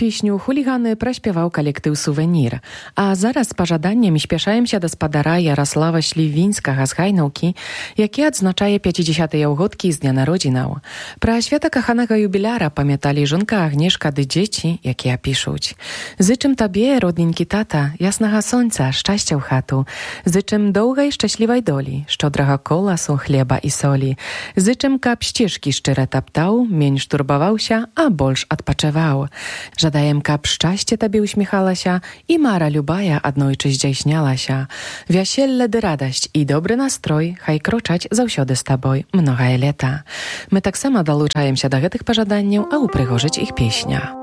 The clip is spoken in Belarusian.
Песню «Хулиганы» праспяваў калектыў «Сувенір». А зараз з пажаданнем спяшаемся да спадара Ярослава Шлівінскага з Гайнаўкі, які адзначае 50-е ўгодкі з дня народзінаў. Пра свята каханага юбіляра памяталі жонка Агнешка ды дзеці, якія пішуць. Зычым табе, родненькі тата, яснага сонца, шчасця ў хату. Зычым доўгай шчаслівай долі, шчодрага коласу, хлеба і солі. Зычым, каб сцежкі шчыра таптаў, менш турбаваўся, а больш адпачываў. Жадаем, каб шчасце табе усміхалася і мара любая аднойчы здзяйснялася. Вяселле ды радасць і добры настрой хай крочаць заўсёды з табой многае лета. Мы таксама далучаемся да гэтых пажаданняў, а ўпрыгожыць іх песня.